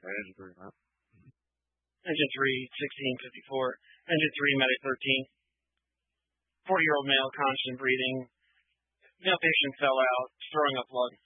Engine 3, Matt. Engine 3, 1654. Engine 3, medic 13. 40-year-old male, constant breathing. Male patient fell out, throwing up blood.